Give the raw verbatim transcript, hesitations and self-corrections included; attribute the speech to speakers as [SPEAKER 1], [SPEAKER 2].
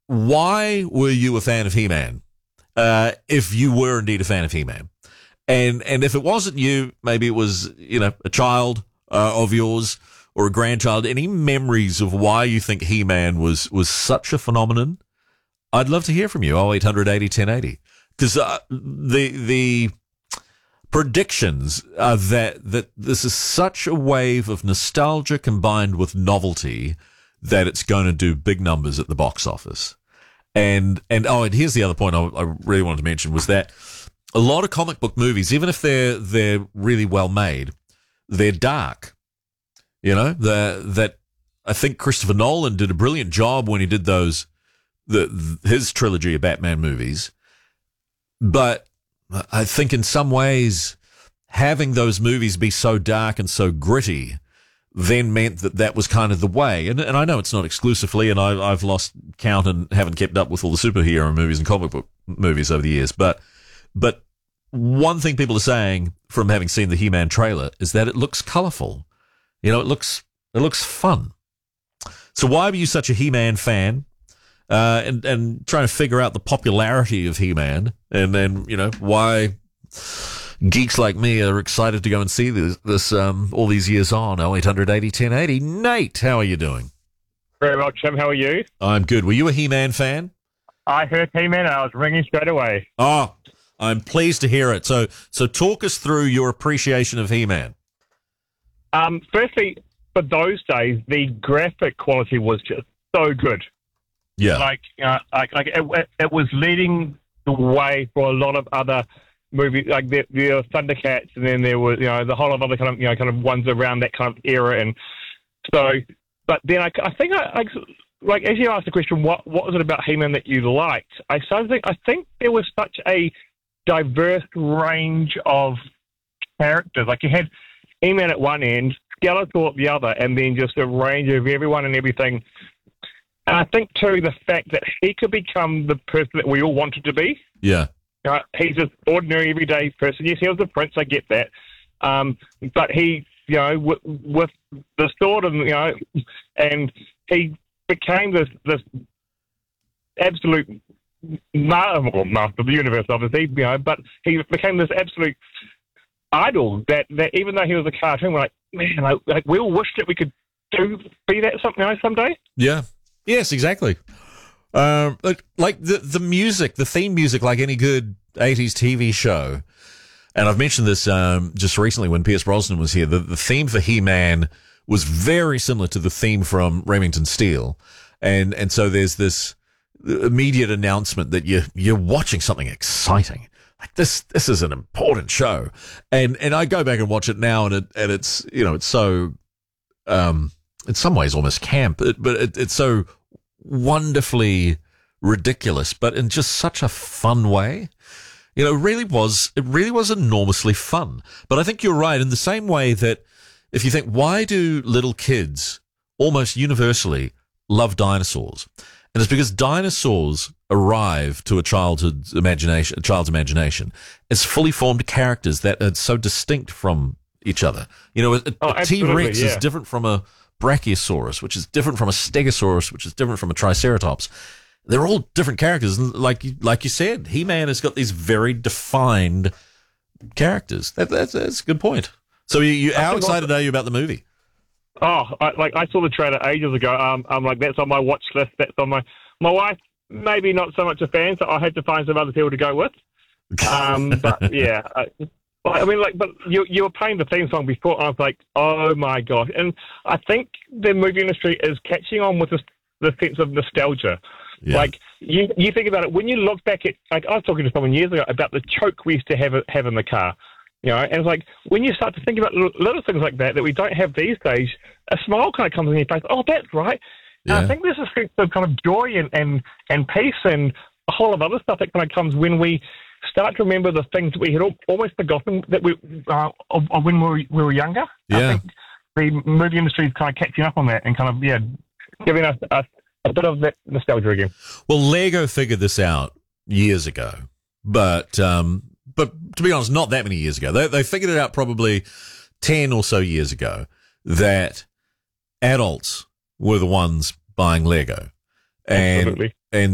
[SPEAKER 1] why were you a fan of He-Man? Uh, if you were indeed a fan of He-Man. And and if it wasn't you, maybe it was, you know, a child uh, of yours or a grandchild. Any memories of why you think He-Man was, was such a phenomenon? I'd love to hear from you. oh eight hundred eighty ten eighty. Because uh, the the predictions are that, that this is such a wave of nostalgia combined with novelty that it's going to do big numbers at the box office. And, and oh, and here's the other point I, I really wanted to mention was that a lot of comic book movies, even if they're they're really well made, they're dark. You know, the, that I think Christopher Nolan did a brilliant job when he did those the his trilogy of Batman movies. But I think in some ways, having those movies be so dark and so gritty then meant that that was kind of the way. And and I know it's not exclusively, and I, I've lost count and haven't kept up with all the superhero movies and comic book movies over the years, but but one thing people are saying from having seen the He-Man trailer is that it looks colorful. You know, it looks it looks fun. So why were you such a He-Man fan? Uh, and and trying to figure out the popularity of He-Man, and then you know why geeks like me are excited to go and see this, this um, all these years on. oh eight hundred eighty ten eighty. Nate, how are you doing?
[SPEAKER 2] Very well, Tim. How are you?
[SPEAKER 1] I'm good. Were you a He-Man fan?
[SPEAKER 2] I heard He-Man and I was ringing straight away.
[SPEAKER 1] Oh, I'm pleased to hear it. So, so talk us through your appreciation of He-Man.
[SPEAKER 2] Um, firstly, for those days, the graphic quality was just so good.
[SPEAKER 1] Yeah,
[SPEAKER 2] like, uh, like, like it, it was leading the way for a lot of other movies. Like there, there were Thundercats, and then there was, you know, the whole of other kind of, you know, kind of ones around that kind of era. And so, but then I, I think I, like, like as you asked the question, what what was it about He-Man that you liked? I started to think, I think there was such a diverse range of characters. Like you had He-Man at one end, Skeletor at the other, and then just a range of everyone and everything. And I think, too, the fact that he could become the person that we all wanted to be.
[SPEAKER 1] Yeah.
[SPEAKER 2] Uh, he's an ordinary, everyday person. Yes, he was a prince, I get that. Um, but he, you know, w- with the sword, and, you know, and he became this this absolute ma- well, master of the universe, obviously, you know, but he became this absolute idol that, that even though he was a cartoon, we're like, man, like, like we all wish that we could do be that something, you know, someday.
[SPEAKER 1] Yeah. Yes, exactly. Um, like, like the the music, the theme music, like any good eighties T V show. And I've mentioned this um, just recently when Pierce Brosnan was here. The, the theme for He-Man was very similar to the theme from Remington Steele, and and so there's this immediate announcement that you you're watching something exciting. Like this this is an important show, and and I go back and watch it now, and it and it's you know it's so. Um, in some ways almost camp, but it, it's so wonderfully ridiculous, but in just such a fun way. You know, it really was, it really was enormously fun. But I think you're right in the same way that if you think, why do little kids almost universally love dinosaurs? And it's because dinosaurs arrive to a childhood's imagination, a child's imagination as fully formed characters that are so distinct from each other. You know, a,
[SPEAKER 2] oh,
[SPEAKER 1] a T-Rex
[SPEAKER 2] yeah.
[SPEAKER 1] is different from a Brachiosaurus, which is different from a Stegosaurus, which is different from a Triceratops. They're all different characters. And like, like you said, He-Man has got these very defined characters. That, that's, that's a good point. So you, you how excited also, are you about the movie?
[SPEAKER 2] Oh, I, like I saw the trailer ages ago. Um, I'm like, that's on my watch list. That's on my, my wife, maybe not so much a fan, so I had to find some other people to go with. Um, but yeah, I, I mean, like, but you you were playing the theme song before, and I was like, oh my gosh. And I think the movie industry is catching on with this, the sense of nostalgia. Yeah. Like, you you think about it, when you look back at, like, I was talking to someone years ago about the choke we used to have have in the car, you know, and it's like, when you start to think about little, little things like that that we don't have these days, a smile kind of comes on your face. Oh, that's right. Yeah. And I think there's a sense of kind of joy and, and, and peace and a whole lot of other stuff that kind of comes when we start to remember the things that we had almost forgotten that we uh, of, of when we were, we were younger.
[SPEAKER 1] Yeah.
[SPEAKER 2] I think the movie industry is kind of catching up on that and kind of, yeah, giving us a, a bit of that nostalgia again.
[SPEAKER 1] Well, Lego figured this out years ago, but um, but to be honest, not that many years ago. They, they figured it out probably ten or so years ago that adults were the ones buying Lego. And,
[SPEAKER 2] Absolutely.
[SPEAKER 1] and